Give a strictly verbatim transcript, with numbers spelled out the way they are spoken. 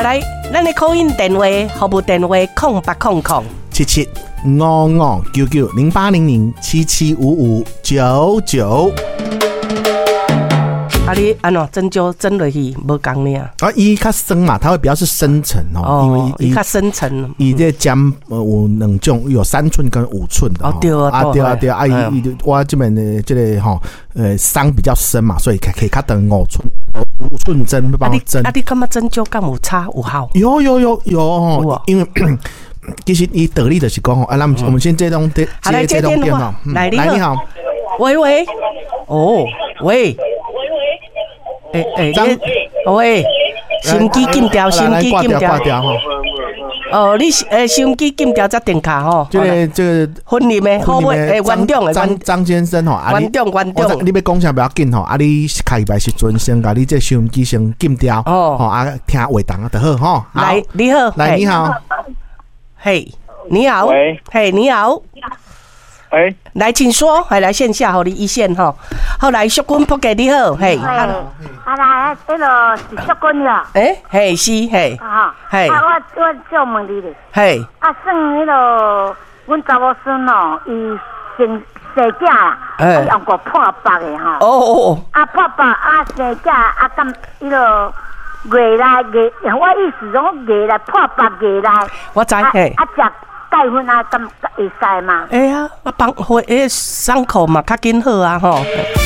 来来，咱的call in电话，服务电话空八空空七七五五九九零八零零七七五五九九。 啊，你安怎针灸针落去无共呢？ 啊，伊较深嘛，它会比较是深层哦， 哦因为伊较深层。 伊这针有两种，有三寸跟五寸的。 哦，对啊， 啊对啊对啊，啊伊伊我这边的这个吼，呃，伤比较深嘛，所以可以较等五寸五寸针帮我针。 啊，你感觉针灸敢有差有效？ 有有有有哦，因为其实伊得力的是讲哦，啊，那我们先这栋接这栋电话， 来你好，喂喂，哦喂。诶诶，你喂，收音机禁掉，收音机禁掉，哦，你诶收音机禁掉才电卡吼。 这个这个婚礼的好尾诶，园长诶， 张张先生吼， 园长园长， 你要讲啥不要紧吼，啊你开牌时阵先把你这收音机先禁掉，哦，吼啊听话筒啊就好吼。 来，你好， 来你好， 嘿，你好， 喂， 嘿，你好。 喂， 来，请说，还来线下，互你一线哈。后来淑君仆给你好，嘿。 啊来，这个是淑君了。 诶，嘿是嘿。 啊， 嘿。 啊，我我就问你咧。 嘿。 啊，算迄个，阮查某孙哦，伊生生囝啦，啊用过破腹的吼。 哦哦。 啊破腹啊生囝啊，咁迄个月来月，我意思讲月来破腹月来。 我知嘿。 啊食。钙粉啊，咁会使嘛？ 哎呀，啊帮会诶伤口嘛，较紧好啊吼。